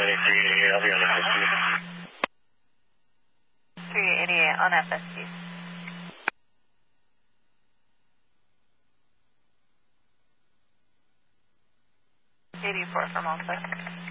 388, I'll be on FST. 388 on FST. 84 from Alta.